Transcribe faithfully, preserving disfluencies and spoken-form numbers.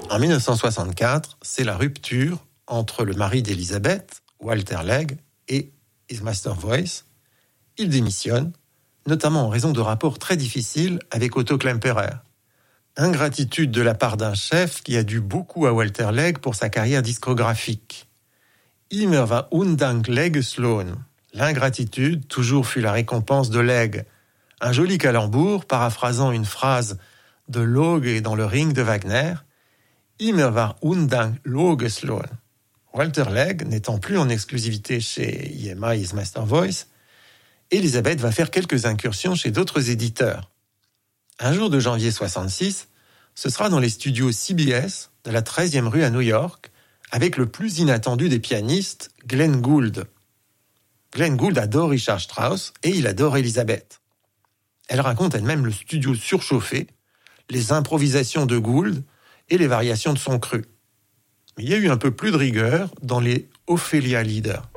En dix-neuf cent soixante-quatre, c'est la rupture entre le mari d'Elisabeth, Walter Legge, et His Master Voice. Il démissionne, notamment en raison de rapports très difficiles avec Otto Klemperer. Ingratitude de la part d'un chef qui a dû beaucoup à Walter Legge pour sa carrière discographique. Immer war Undank Legges Lohn. L'ingratitude toujours fut la récompense de Legge. Un joli calembour paraphrasant une phrase de Loge dans le Ring de Wagner. Immer war Undank Loges Lohn. Walter Legge n'étant plus en exclusivité chez I M I His Master Voice, Elisabeth va faire quelques incursions chez d'autres éditeurs. Un jour de janvier soixante-six, ce sera dans les studios C B S de la treizième rue à New York, avec le plus inattendu des pianistes, Glenn Gould. Glenn Gould adore Richard Strauss et il adore Elisabeth. Elle raconte elle-même le studio surchauffé, les improvisations de Gould et les variations de son cru. Mais il y a eu un peu plus de rigueur dans les Ophélia Lieder.